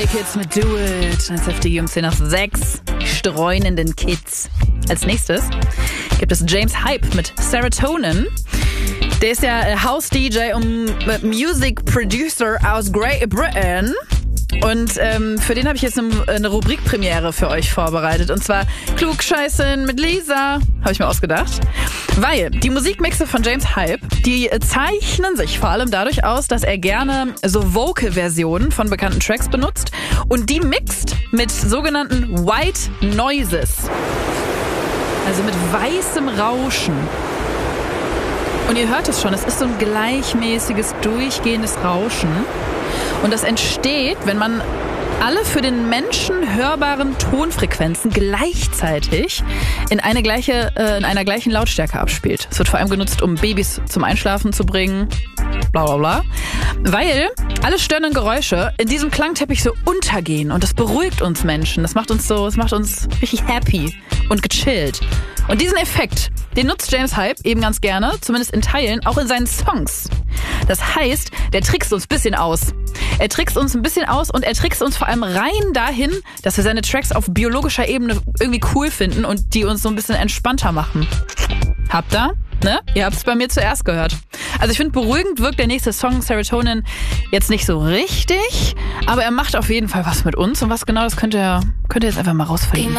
Kids mit Do It. Das FDI um 10 nach 6. Die streunenden Kids. Als nächstes gibt es James Hype mit Serotonin. Der ist ja House-DJ und Music Producer aus Great Britain. Und für den habe ich jetzt eine Rubrikpremiere für euch vorbereitet. Und zwar Klugscheißen mit Lisa. Habe ich mir ausgedacht. Weil die Musikmixe von James Hype, die zeichnen sich vor allem dadurch aus, dass er gerne so Vocal-Versionen von bekannten Tracks benutzt. Und die mixt mit sogenannten White Noises. Also mit weißem Rauschen. Und ihr hört es schon, es ist so ein gleichmäßiges, durchgehendes Rauschen. Und das entsteht, wenn man alle für den Menschen hörbaren Tonfrequenzen gleichzeitig in einer gleichen Lautstärke abspielt. Es wird vor allem genutzt, um Babys zum Einschlafen zu bringen. Bla bla bla. Weil alle störenden Geräusche in diesem Klangteppich so untergehen. Und das beruhigt uns Menschen. Das macht uns richtig happy und gechillt. Und diesen Effekt, den nutzt James Hype eben ganz gerne, zumindest in Teilen, auch in seinen Songs. Das heißt, der trickst uns ein bisschen aus. Er trickst uns ein bisschen aus und er trickst uns vor allem rein dahin, dass wir seine Tracks auf biologischer Ebene irgendwie cool finden und die uns so ein bisschen entspannter machen. Habt ihr? Ne? Ihr habt es bei mir zuerst gehört. Also ich finde, beruhigend wirkt der nächste Song Serotonin jetzt nicht so richtig, aber er macht auf jeden Fall was mit uns und was genau, das könnt ihr jetzt einfach mal rausfinden.